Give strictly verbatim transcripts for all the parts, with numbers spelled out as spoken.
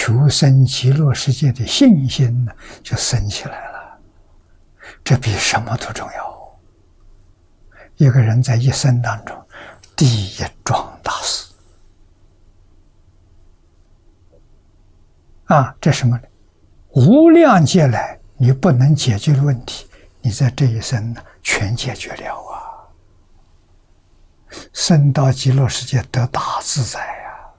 求生极乐世界的信心呢，就升起来了。这比什么都重要。一个人在一生当中，第一桩大事啊，这什么呢？无量劫来你不能解决的问题，你在这一生呢，全解决了啊！升到极乐世界得大自在呀！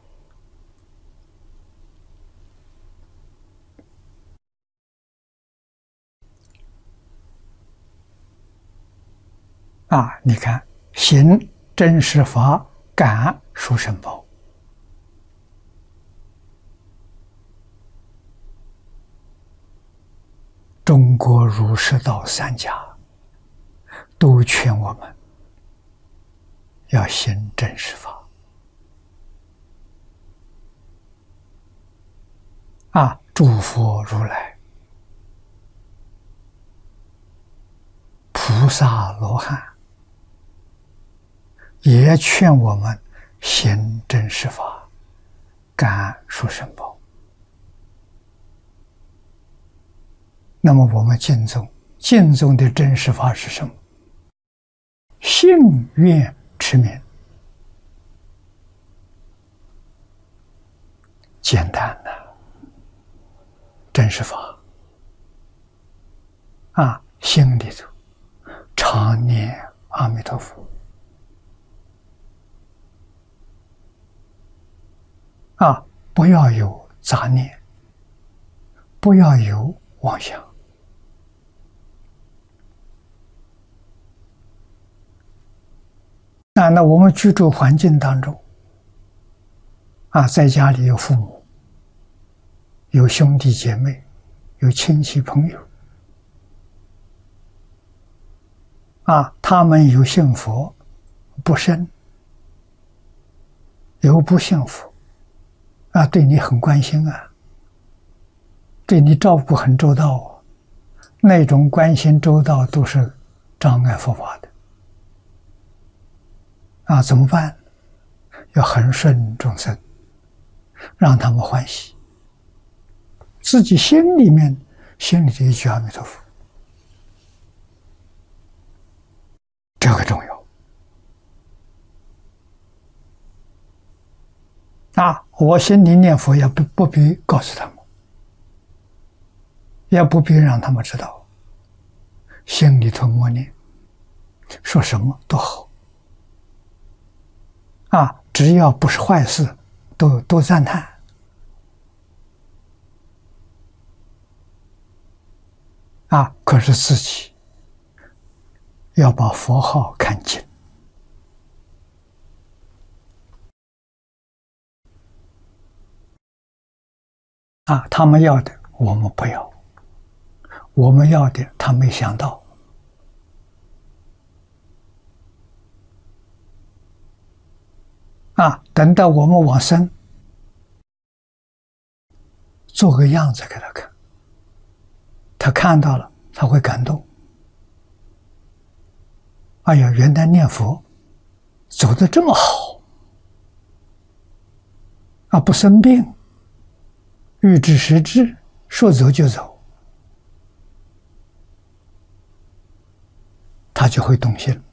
啊，你看，行真实法，感殊胜报。中国儒释道三家都劝我们要行真实法啊！诸佛如来、菩萨罗汉也劝我们行真实法，感殊胜报。那么我们敬宗，敬宗的真实法是什么？信愿持名，简单的真实法啊，心里头常念阿弥陀佛啊，不要有杂念，不要有妄想。啊，那我们居住环境当中，啊，在家里有父母，有兄弟姐妹，有亲戚朋友，啊，他们有信佛不深，有不信佛，啊，对你很关心啊，对你照顾很周到啊，那种关心周到都是障碍佛法的。啊，怎么办？要恒顺众生，让他们欢喜。自己心里面，心里的一句阿弥陀佛，这个重要。啊，我心里念佛也不不必告诉他们，也不必让他们知道，心里头默念，说什么都好。啊，只要不是坏事，都都赞叹。啊，可是自己要把佛号看紧。啊，他们要的我们不要，我们要的他没想到。啊，等到我们往生，做个样子给他看，他看到了，他会感动。哎呀，原来念佛走得这么好，啊，不生病，欲知时至，说走就走，他就会动心。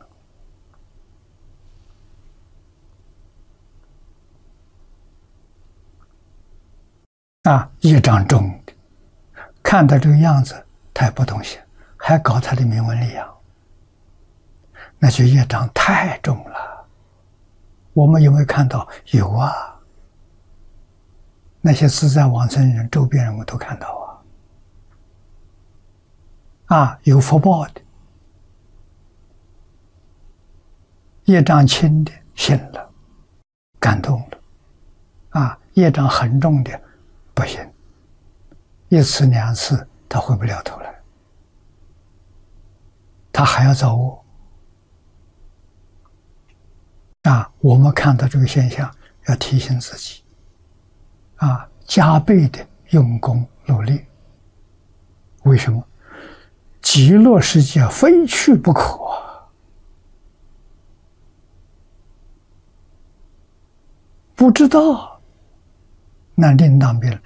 啊，业障重的，看他这个样子，他也不动心，还搞他的名闻利养，那就业障太重了。我们有没有看到？有啊，那些自在往生人、周边人我都看到啊。啊，有福报的，业障轻的信了，感动了。啊，业障很重的。不行，一次两次他回不了头来，他还要造恶。啊，我们看到这个现象，要提醒自己，啊，加倍的用功努力。为什么？极乐世界非去不可啊！不知道，那另当别论。